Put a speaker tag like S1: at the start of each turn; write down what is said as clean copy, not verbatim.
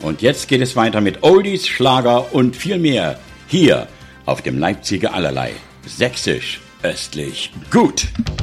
S1: Und jetzt geht es weiter mit Oldies, Schlager und viel mehr. Hier auf dem Leipziger Allerlei. Sächsisch, östlich, gut.